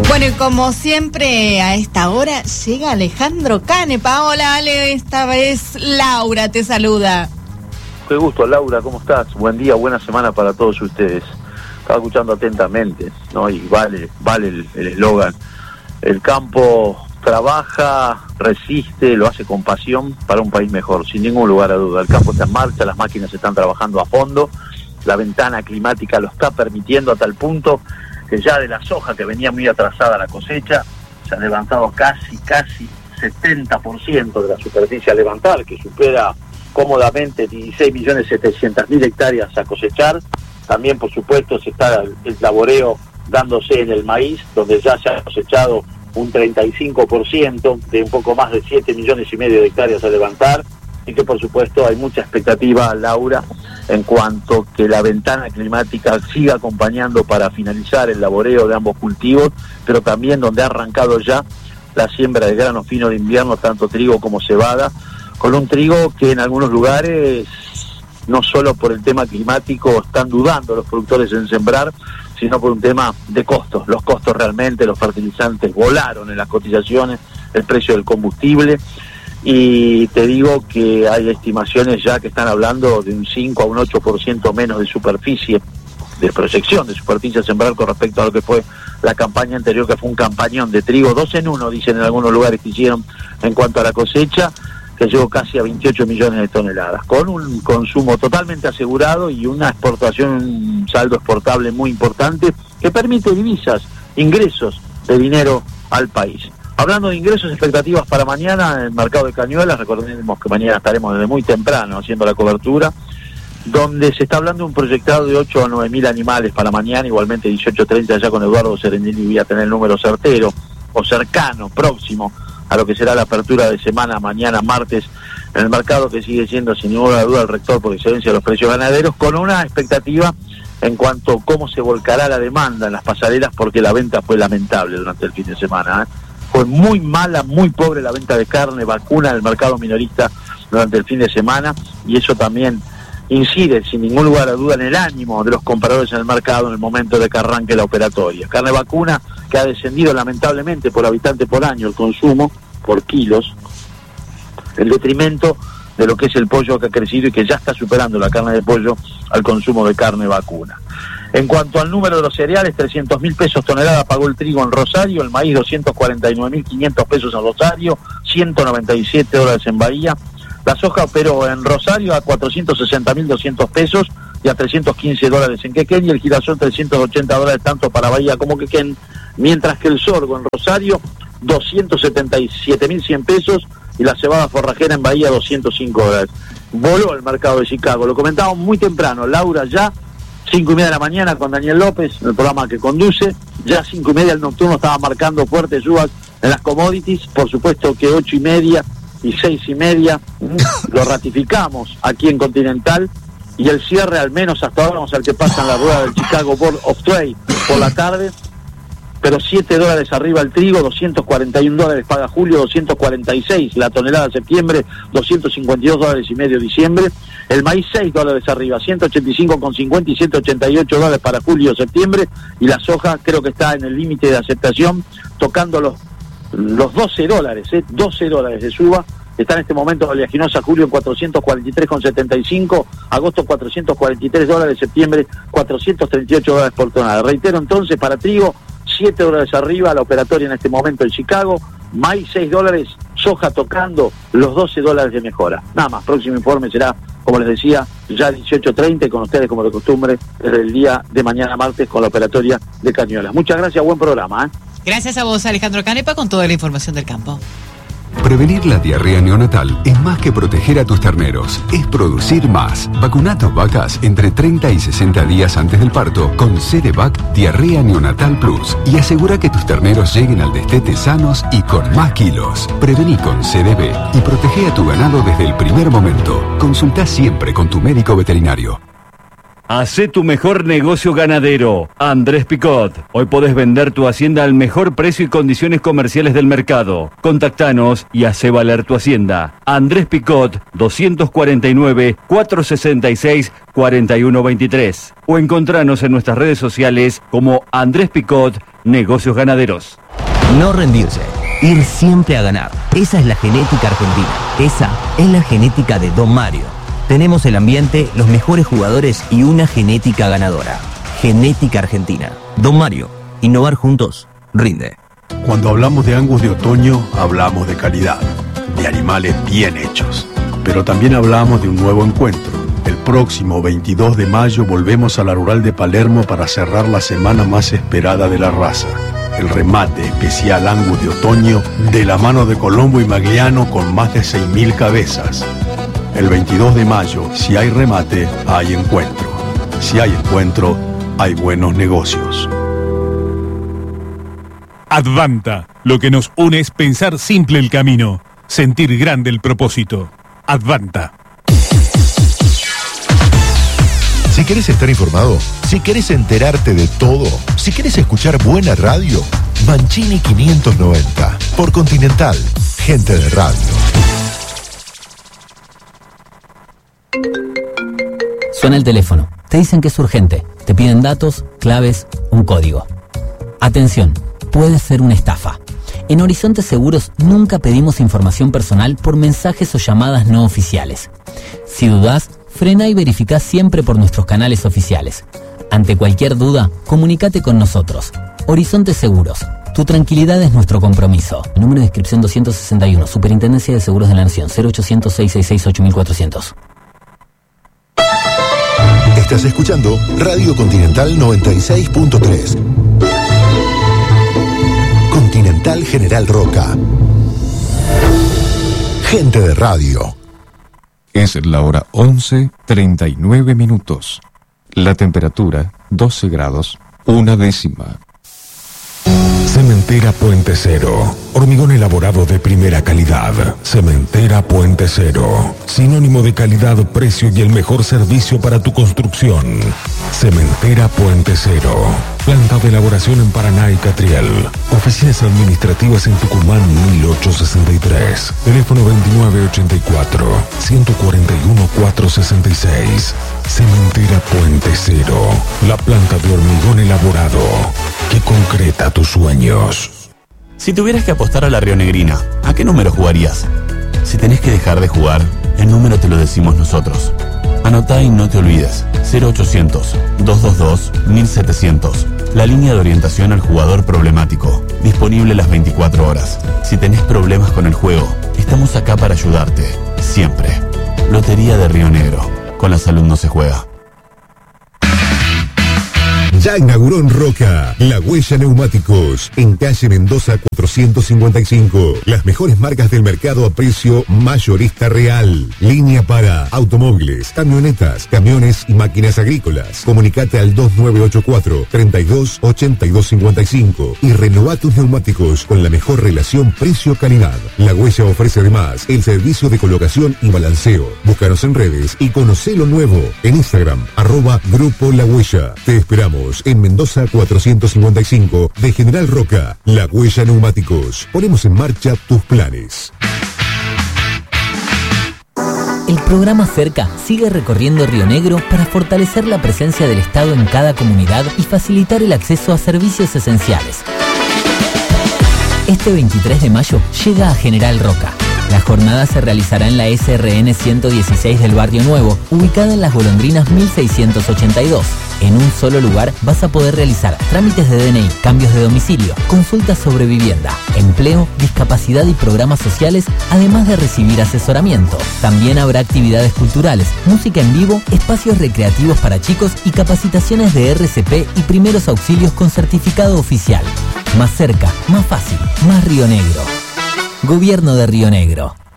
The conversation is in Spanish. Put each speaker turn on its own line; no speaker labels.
Bueno, y como siempre a esta hora llega Alejandro Canepa. Hola Ale, esta vez Laura te saluda.
Qué gusto, Laura, ¿cómo estás? Buen día, buena semana para todos ustedes. Estaba escuchando atentamente, ¿no? Y vale el eslogan. El campo trabaja, resiste, lo hace con pasión para un país mejor, sin ningún lugar a duda. El campo está en marcha, las máquinas están trabajando a fondo, la ventana climática lo está permitiendo a tal punto que ya de la soja, que venía muy atrasada la cosecha, se ha levantado casi 70% de la superficie a levantar, que supera cómodamente 16.700.000 hectáreas a cosechar. También, por supuesto, se está el laboreo dándose en el maíz, donde ya se ha cosechado un 35% de un poco más de 7,5 millones de hectáreas a levantar, y que por supuesto hay mucha expectativa, Laura, en cuanto que la ventana climática siga acompañando para finalizar el laboreo de ambos cultivos, pero también donde ha arrancado ya la siembra de grano fino de invierno, tanto trigo como cebada, con un trigo que en algunos lugares, no solo por el tema climático, están dudando los productores en sembrar, sino por un tema de costos. Los costos realmente, los fertilizantes volaron en las cotizaciones, el precio del combustible, y te digo que hay estimaciones ya que están hablando de un 5 a un 8% menos de superficie, de proyección de superficie a sembrar con respecto a lo que fue la campaña anterior, que fue un campañón de trigo 2 en 1, dicen en algunos lugares que hicieron en cuanto a la cosecha, que llegó casi a 28 millones de toneladas, con un consumo totalmente asegurado y una exportación, un saldo exportable muy importante, que permite divisas, ingresos de dinero al país. Hablando de ingresos, expectativas para mañana en el mercado de Cañuelas, recordemos que mañana estaremos desde muy temprano haciendo la cobertura, donde se está hablando de un proyectado de 8 a 9 mil animales para mañana, igualmente 18:30 ya con Eduardo Serendini voy a tener el número certero, o cercano, próximo, a lo que será la apertura de semana mañana martes en el mercado, que sigue siendo sin ninguna duda el rector por excelencia de los precios ganaderos, con una expectativa en cuanto a cómo se volcará la demanda en las pasarelas, porque la venta fue lamentable durante el fin de semana, Fue muy mala, muy pobre la venta de carne vacuna en el mercado minorista durante el fin de semana, y eso también incide sin ningún lugar a duda en el ánimo de los compradores en el mercado en el momento de que arranque la operatoria. Carne vacuna que ha descendido lamentablemente por habitante por año el consumo, por kilos, en detrimento de lo que es el pollo, que ha crecido y que ya está superando la carne de pollo al consumo de carne vacuna. En cuanto al número de los cereales, 300.000 pesos tonelada pagó el trigo en Rosario, el maíz 249.500 pesos en Rosario, $197 en Bahía. La soja operó en Rosario a 460.200 pesos y a $315 en Quequén, y el girasol $380 tanto para Bahía como Quequén, mientras que el sorgo en Rosario 277.100 pesos y la cebada forrajera en Bahía $205. Voló el mercado de Chicago, lo comentábamos muy temprano, Laura, ya 5:30 de la mañana con Daniel López, en el programa que conduce, ya 5:30 el nocturno estaba marcando fuertes subas en las commodities, por supuesto que 8:30 y 6:30 lo ratificamos aquí en Continental, y el cierre al menos hasta ahora, vamos a ver qué pasa en la rueda del Chicago Board of Trade por la tarde, pero $7 arriba el trigo, $241 paga julio, 246 la tonelada de septiembre, $252.5 diciembre, el maíz $6 arriba, 185,50 y $188 para julio, septiembre, y la soja creo que está en el límite de aceptación, tocando los $12, $12 de suba. Está en este momento oleaginosa julio en 443,75, agosto $443, septiembre $438 por tonelada. Reitero entonces, para trigo $7 arriba la operatoria en este momento en Chicago, maíz $6, soja tocando los $12 de mejora. Nada más, próximo informe será, como les decía, ya 18:30, con ustedes como de costumbre, desde el día de mañana martes con la operatoria de Cañuelas. Muchas gracias, buen programa.
Gracias a vos, Alejandro Canepa, con toda la información del campo.
Prevenir la diarrea neonatal es más que proteger a tus terneros, es producir más. Vacuna a tus vacas entre 30 y 60 días antes del parto con Cerevac Diarrea Neonatal Plus y asegura que tus terneros lleguen al destete sanos y con más kilos. Prevení con CDB y protege a tu ganado desde el primer momento. Consulta siempre con tu médico veterinario.
Hacé tu mejor negocio ganadero. Andrés Picot. Hoy podés vender tu hacienda al mejor precio y condiciones comerciales del mercado. Contactanos y hacé valer tu hacienda. Andrés Picot, 249-466-4123. O encontranos en nuestras redes sociales como Andrés Picot Negocios Ganaderos.
No rendirse, ir siempre a ganar. Esa es la genética argentina. Esa es la genética de Don Mario. Tenemos el ambiente, los mejores jugadores y una genética ganadora. Genética argentina. Don Mario, innovar juntos, rinde.
Cuando hablamos de Angus de otoño, hablamos de calidad, de animales bien hechos. Pero también hablamos de un nuevo encuentro. El próximo 22 de mayo volvemos a la Rural de Palermo para cerrar la semana más esperada de la raza. El remate especial Angus de otoño de la mano de Colombo y Magliano con más de 6.000 cabezas. El 22 de mayo, si hay remate, hay encuentro. Si hay encuentro, hay buenos negocios.
Advanta. Lo que nos une es pensar simple el camino, sentir grande el propósito. Advanta.
Si querés estar informado, si querés enterarte de todo, si querés escuchar buena radio, Mancini 590, por Continental, gente de radio.
Suena el teléfono, te dicen que es urgente, te piden datos, claves, un código. Atención, puede ser una estafa. En Horizonte Seguros nunca pedimos información personal por mensajes o llamadas no oficiales. Si dudás, frena y verificá siempre por nuestros canales oficiales. Ante cualquier duda, comunícate con nosotros. Horizonte Seguros. Tu tranquilidad es nuestro compromiso. Número de inscripción 261, Superintendencia de Seguros de la Nación, 0800-666-8400.
Estás escuchando Radio Continental 96.3. Continental General Roca. Gente de radio.
Es la hora 11:39. La temperatura 12 grados, 1/10.
Cementera Puente Cero. Hormigón elaborado de primera calidad. Cementera Puente Cero. Sinónimo de calidad, precio y el mejor servicio para tu construcción. Cementera Puente Cero. Planta de elaboración en Paraná y Catriel. Oficinas administrativas en Tucumán 1863. Teléfono 2984-141-466. Cementera Puente Cero. La planta de hormigón elaborado que concreta tus sueños.
Si tuvieras que apostar a la Rionegrina, ¿a qué número jugarías? Si tenés que dejar de jugar, el número te lo decimos nosotros. Anotá y no te olvides. 0800-222-1700. La línea de orientación al jugador problemático. Disponible las 24 horas. Si tenés problemas con el juego, estamos acá para ayudarte. Siempre. Lotería de Río Negro. Con la salud no se juega.
Ya inauguró en Roca La Huella Neumáticos, en calle Mendoza 455. Las mejores marcas del mercado a precio mayorista real. Línea para automóviles, camionetas, camiones y máquinas agrícolas. Comunicate al 2984-328255 y renová tus neumáticos con la mejor relación precio-calidad. La Huella ofrece además el servicio de colocación y balanceo. Búscanos en redes y conocé lo nuevo en Instagram, @Grupo La Huella. Te esperamos en Mendoza 455 de General Roca. La Huella Neumáticos. Ponemos en marcha tus planes.
El programa Cerca sigue recorriendo Río Negro para fortalecer la presencia del Estado en cada comunidad y facilitar el acceso a servicios esenciales. Este 23 de mayo llega a General Roca. La jornada se realizará en la SRN 116 del Barrio Nuevo, ubicada en Las Golondrinas 1682. En un solo lugar vas a poder realizar trámites de DNI, cambios de domicilio, consultas sobre vivienda, empleo, discapacidad y programas sociales, además de recibir asesoramiento. También habrá actividades culturales, música en vivo, espacios recreativos para chicos y capacitaciones de RCP y primeros auxilios con certificado oficial. Más cerca, más fácil, más Río Negro. Gobierno de Río Negro.